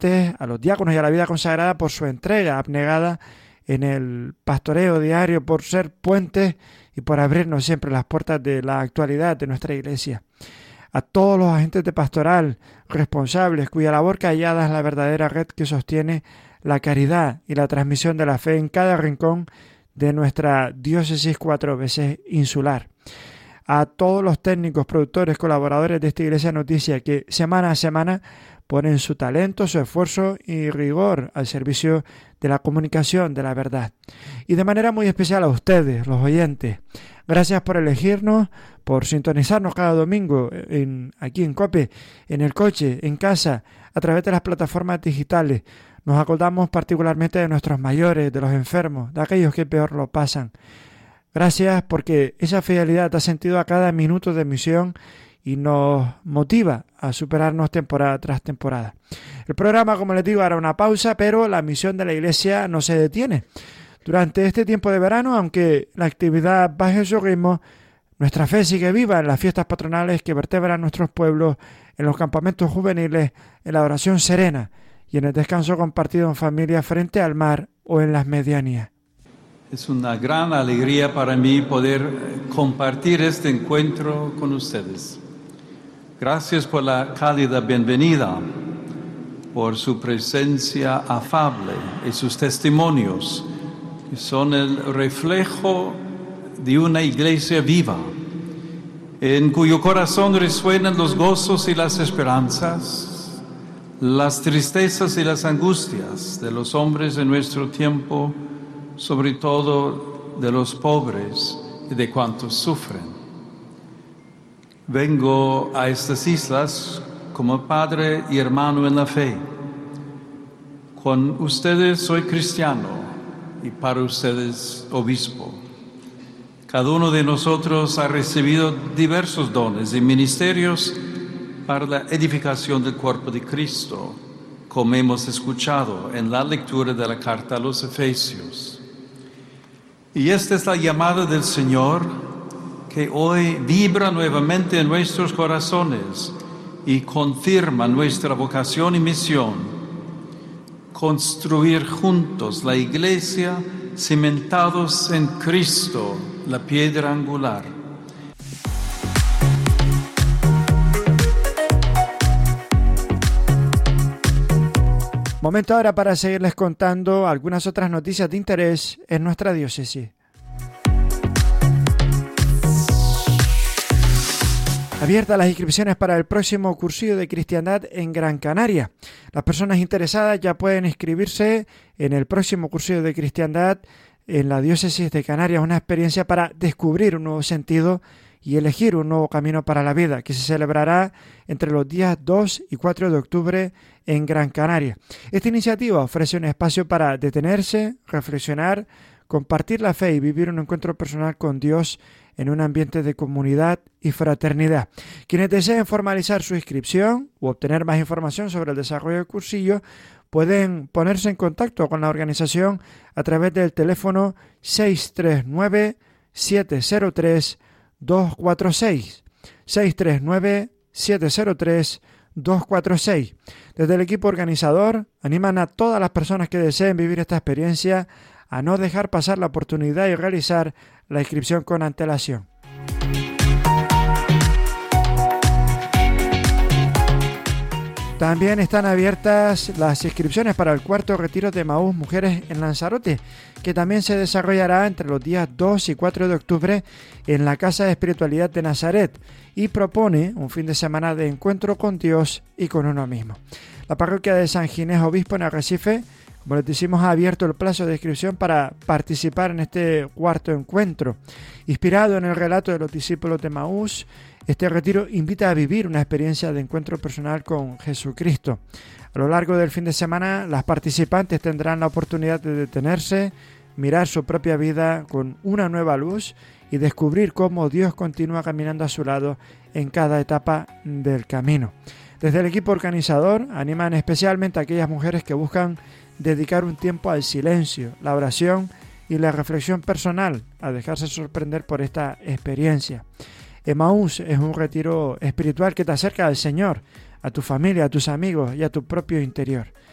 sacerdotes, a los diáconos y a la vida consagrada por su entrega abnegada en el pastoreo diario, por ser puentes y por abrirnos siempre las puertas de la actualidad de nuestra Iglesia. A todos los agentes de pastoral responsables, cuya labor callada es la verdadera red que sostiene la caridad y la transmisión de la fe en cada rincón de nuestra diócesis 4 veces insular. A todos los técnicos, productores, colaboradores de esta Iglesia Noticia que semana a semana ponen su talento, su esfuerzo y rigor al servicio de la comunicación de la verdad. Y de manera muy especial a ustedes, los oyentes. Gracias por elegirnos, por sintonizarnos cada domingo aquí en COPE, en el coche, en casa, a través de las plataformas digitales. Nos acordamos particularmente de nuestros mayores, de los enfermos, de aquellos que peor lo pasan. Gracias porque esa fidelidad da sentido a cada minuto de emisión y nos motiva a superarnos temporada tras temporada. El programa, como les digo, hará una pausa, pero la misión de la Iglesia no se detiene. Durante este tiempo de verano, aunque la actividad baje su ritmo, nuestra fe sigue viva en las fiestas patronales que vertebran nuestros pueblos, en los campamentos juveniles, en la oración serena y en el descanso compartido en familia frente al mar o en las medianías. Es una gran alegría para mí poder compartir este encuentro con ustedes. Gracias por la cálida bienvenida, por su presencia afable y sus testimonios, que son el reflejo de una iglesia viva, en cuyo corazón resuenan los gozos y las esperanzas, las tristezas y las angustias de los hombres de nuestro tiempo, sobre todo de los pobres y de cuantos sufren. Vengo a estas islas como padre y hermano en la fe. Con ustedes soy cristiano y para ustedes obispo. Cada uno de nosotros ha recibido diversos dones y ministerios para la edificación del cuerpo de Cristo, como hemos escuchado en la lectura de la carta a los Efesios. Y esta es la llamada del Señor que hoy vibra nuevamente en nuestros corazones y confirma nuestra vocación y misión: construir juntos la Iglesia, cimentados en Cristo, la piedra angular. Momento ahora para seguirles contando algunas otras noticias de interés en nuestra diócesis. Abiertas las inscripciones para el próximo cursillo de cristiandad en Gran Canaria. Las personas interesadas ya pueden inscribirse en el próximo cursillo de cristiandad en la diócesis de Canarias, una experiencia para descubrir un nuevo sentido y elegir un nuevo camino para la vida, que se celebrará entre los días 2 y 4 de octubre en Gran Canaria. Esta iniciativa ofrece un espacio para detenerse, reflexionar, compartir la fe y vivir un encuentro personal con Dios en un ambiente de comunidad y fraternidad. Quienes deseen formalizar su inscripción u obtener más información sobre el desarrollo del cursillo pueden ponerse en contacto con la organización a través del teléfono 639-703-246. 639-703-246. Desde el equipo organizador animan a todas las personas que deseen vivir esta experiencia a no dejar pasar la oportunidad y realizar la inscripción con antelación. También están abiertas las inscripciones para el cuarto retiro de Emaús Mujeres en Lanzarote, que también se desarrollará entre los días 2 y 4 de octubre en la Casa de Espiritualidad de Nazaret y propone un fin de semana de encuentro con Dios y con uno mismo. La parroquia de San Ginés Obispo en Arrecife, como les decimos, ha abierto el plazo de inscripción para participar en este cuarto encuentro. Inspirado en el relato de los discípulos de Emaús, este retiro invita a vivir una experiencia de encuentro personal con Jesucristo. A lo largo del fin de semana, las participantes tendrán la oportunidad de detenerse, mirar su propia vida con una nueva luz y descubrir cómo Dios continúa caminando a su lado en cada etapa del camino. Desde el equipo organizador animan especialmente a aquellas mujeres que buscan dedicar un tiempo al silencio, la oración y la reflexión personal, a dejarse sorprender por esta experiencia. Emaús es un retiro espiritual que te acerca al Señor, a tu familia, a tus amigos y a tu propio interior.